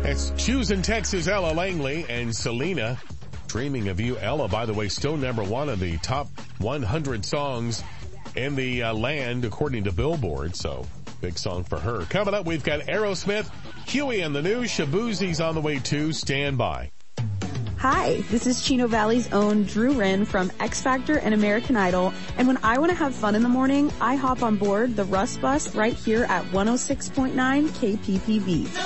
It's Choosing Texas, Ella Langley and Selena. Dreaming of You. Ella, by the way, still number one of the top 100 songs in the land, according to Billboard. So, big song for her. Coming up, we've got Aerosmith, Huey and the News, Shaboozie's on the way too. Stand by. Hi, this is Chino Valley's own Drew Wren from X Factor and American Idol. And when I want to have fun in the morning, I hop on board the Russ Bus right here at 106.9 KPPV.